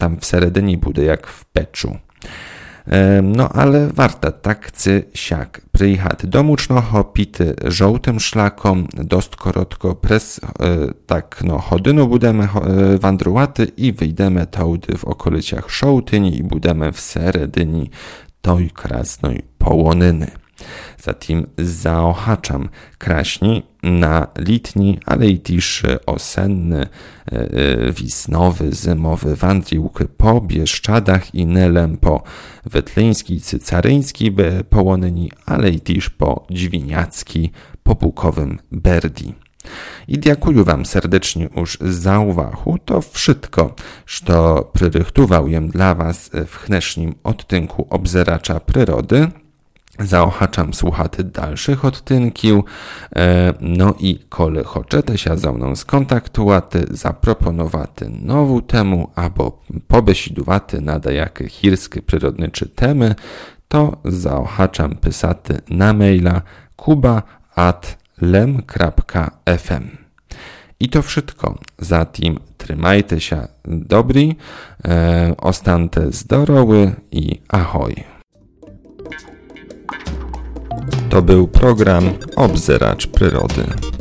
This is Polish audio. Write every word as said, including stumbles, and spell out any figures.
tam всередині буде як в печу. No ale warto tak cy siak przyjechać do Mucznoho, pity żołtym szlakom, dost korotko pres tak no hodynu budemy wandrowaty i wyjdziemy taudy w okolicach Szołtyni i budemy w seredyni toj krasnej połonyny. Zatim zaohaczam kraśni na litni, ale i też osenny, wisnowy, zimowy wandriłk po Bieszczadach i Nelem po Wetleńskiej czy Caryńskiej połonyni, ale i też po Dźwiniacki, po Bukowym Berdi. I dziękuję wam serdecznie już za uwagę. To wszystko, co przyrychtował jem dla was w dnesznim odtynku Obzeracza Przyrody. Zaohaczam słuchaty dalszych odtynkił, no i kole chcecie się ze mną skontaktowaty, zaproponowaty nową temu, albo pobesidowaty na dajakie chirskie przyrodnicze temy, to zaohaczam pysaty na maila kuba at lem kropka f m. I to wszystko. Zatim trzymajcie się dobri, e, ostante zdrowy i ahoj. To był program Obzeracz Przyrody.